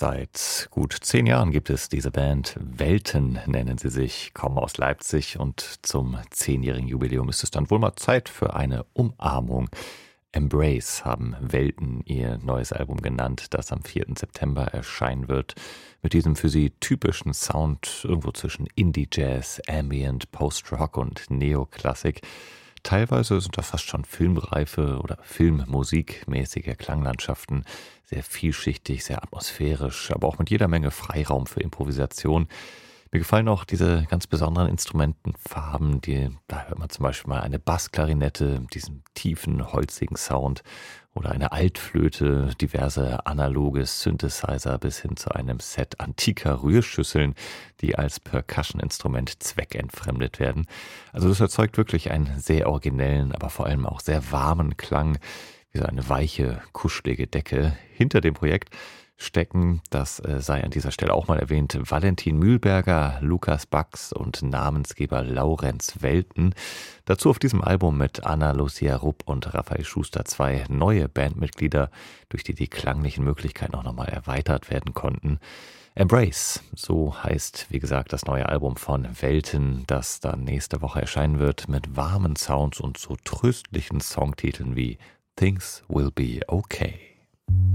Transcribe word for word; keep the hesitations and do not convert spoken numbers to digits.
Seit gut zehn Jahren gibt es diese Band. Welten nennen sie sich, kommen aus Leipzig und zum zehnjährigen Jubiläum ist es dann wohl mal Zeit für eine Umarmung. Embrace haben Welten ihr neues Album genannt, das am vierten September erscheinen wird. Mit diesem für sie typischen Sound irgendwo zwischen Indie-Jazz, Ambient, Post-Rock und Neoklassik. Teilweise sind das fast schon filmreife oder Filmmusikmäßige Klanglandschaften, sehr vielschichtig, sehr atmosphärisch, aber auch mit jeder Menge Freiraum für Improvisation. Mir gefallen auch diese ganz besonderen Instrumentenfarben, die, da hört man zum Beispiel mal eine Bassklarinette, diesen tiefen, holzigen Sound oder eine Altflöte, diverse analoge Synthesizer bis hin zu einem Set antiker Rührschüsseln, die als Percussion-Instrument zweckentfremdet werden. Also das erzeugt wirklich einen sehr originellen, aber vor allem auch sehr warmen Klang, wie so eine weiche, kuschelige Decke. Hinter dem Projekt stecken, das äh, sei an dieser Stelle auch mal erwähnt, Valentin Mühlberger, Lukas Bax und Namensgeber Laurenz Welten. Dazu auf diesem Album mit Anna-Lucia Rupp und Raphael Schuster zwei neue Bandmitglieder, durch die die klanglichen Möglichkeiten auch nochmal erweitert werden konnten. Embrace, so heißt, wie gesagt, das neue Album von Welten, das dann nächste Woche erscheinen wird, mit warmen Sounds und so tröstlichen Songtiteln wie Things Will Be Okay.